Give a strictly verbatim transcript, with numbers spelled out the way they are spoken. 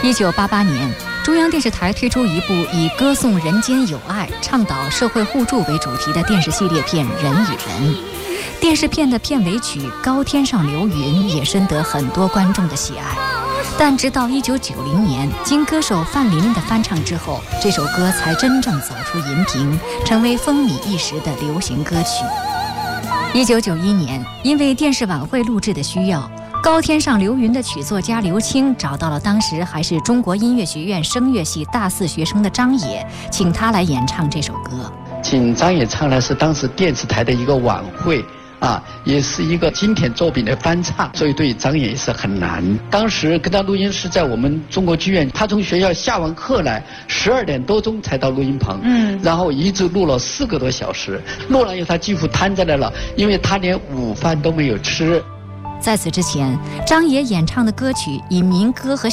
一九八八年，中央电视台推出一部以歌颂人间友爱、倡导社会互助为主题的电视系列片《人与人》。电视片的片尾曲《高天上流云》也深得很多观众的喜爱。但直到一九九零年，经歌手范琳琳的翻唱之后，这首歌才真正走出荧屏，成为风靡一时的流行歌曲。一九九一年，因为电视晚会录制的需要，《高天上流云》的曲作家刘青找到了当时还是中国音乐学院声乐系大四学生的张野，请他来演唱这首歌。 请张野唱的是当时电视台的一个晚会啊，也是一个经典作品的翻唱，所以对张野也是很难。当时跟他录音是在我们中国剧院，他从学校下完课来，十二点多钟才到录音棚，嗯，然后一直录了四个多小时，录了以后他几乎瘫在那了，因为他连午饭都没有吃。 在此之前，张野演唱的歌曲以民歌和